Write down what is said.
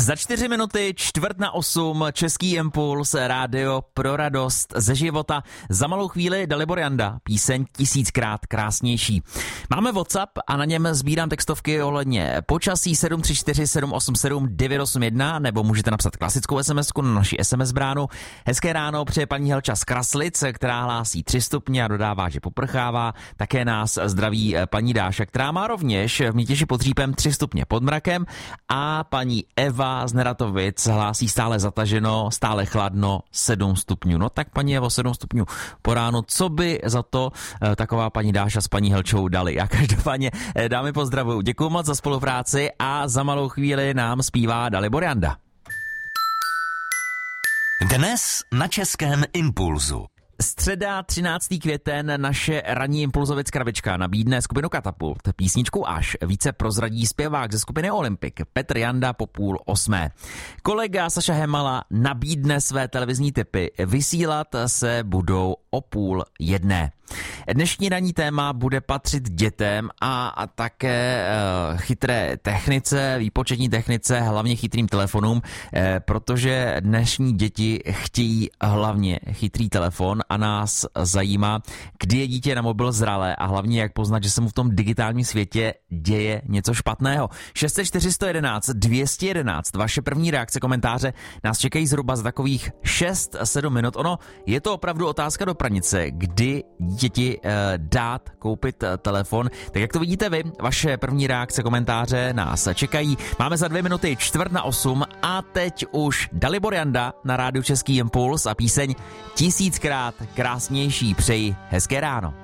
Za 4 minuty 7:45 Český impuls, rádio pro radost ze života. Za malou chvíli Dalibor Janda, píseň 1000krát krásnější. Máme WhatsApp a na něm sbírám textovky ohledně počasí 734 787 981, nebo můžete napsat klasickou SMS-ku na naši SMS bránu. Hezké ráno přeje paní Helča z Kraslic, která hlásí 3 stupně a dodává, že poprchává. Také nás zdraví paní Dáša, která má rovněž v Mítěši pod Řípem 3 stupně pod mrakem, a paní Eva z Neratovic hlásí stále zataženo, stále chladno, 7 stupňů. No tak paní Evo, 7 stupňů po ránu, co by za to taková paní Dáša s paní Helčou dali? Já každopádně dámy pozdravuju. Děkuju moc za spolupráci a za malou chvíli nám zpívá Dalibor Janda. Dnes na Českém impulzu. Středa 13. květen, naše ranní impulzovic krabička nabídne skupinu Katapult písničku Až. Více prozradí zpěvák ze skupiny Olympik Petr Janda po 7:30. Kolega Saša Hemala nabídne své televizní tipy. Vysílat se budou o 12:30. Dnešní ranní téma bude patřit dětem a také chytré technice, výpočetní technice, hlavně chytrým telefonům, protože dnešní děti chtějí hlavně chytrý telefon a nás zajímá, kdy je dítě na mobil zralé a hlavně jak poznat, že se mu v tom digitálním světě děje něco špatného. 604 111 211, vaše první reakce, komentáře nás čekají zhruba za takových 6-7 minut. Ono je to opravdu otázka do pranice, kdy dítěti dát koupit telefon. Tak jak to vidíte vy, vaše první reakce, komentáře nás čekají. Máme za 2 minuty 7:45 a teď už Dalibor Janda na rádiu Český impuls a píseň 1000krát krásnější. Přeji hezké ráno.